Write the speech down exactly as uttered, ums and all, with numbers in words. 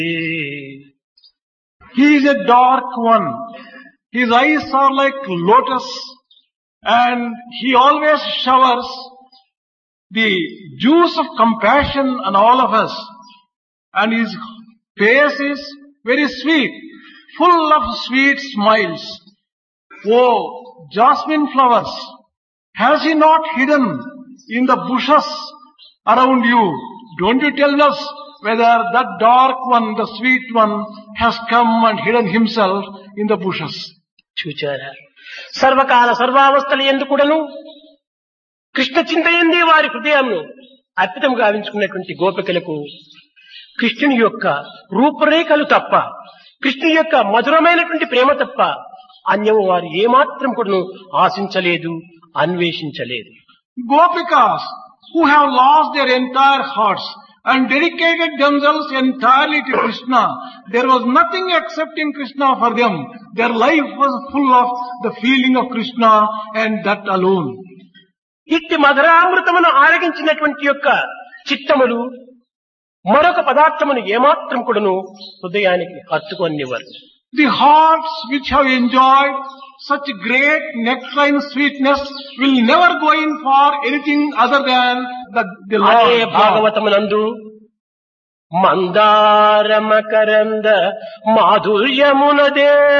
He is a dark one. His eyes are like lotus, and he always showers the juice of compassion on all of us. And his face is very sweet, full of sweet smiles. Oh, jasmine flowers, has he not hidden in the bushes around you? Don't you tell us whether that dark one, the sweet one, has come and hidden himself in the bushes. చూచారా సర్వకాల సర్వావస్థలు ఎందుకుడను కృష్ణ చింతయందే వారి హృదయంను అర్పితం గావించుకున్నటువంటి గోపికలకు కృష్ణుని యొక్క రూపురేఖలు తప్ప కృష్ణుని యొక్క మధురమైనటువంటి ప్రేమ తప్ప అన్యము వారు ఏమాత్రం కూడాను ఆశించలేదు అన్వేషించలేదు. Gopikas who have lost their entire hearts and dedicated themselves entirely to Krishna, there was nothing except in Krishna for them. Their life was full of the feeling of Krishna and that alone. ఇట్టి మధురామృతమును ఆరగించినటువంటి యొక్క చిత్తములు మరొక పదార్థమును ఏమాత్రం కూడాను హృదయానికి హత్తుకొనివ్వరు. The hearts which have enjoyed such great nectarine sweetness will never go in for anything other than the, the Lord. అదే భాగవతమునందు మందార మకరంద మాధుర్యమునదే